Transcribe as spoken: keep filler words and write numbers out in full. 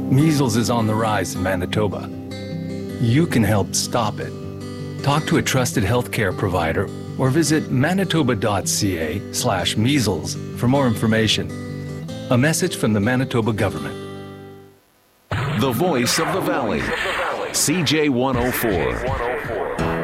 Measles is on the rise in Manitoba. You can help stop it. Talk to a trusted healthcare provider or visit manitoba.ca slash measles for more information. A message from the Manitoba government. The voice of the Valley, C J one oh four.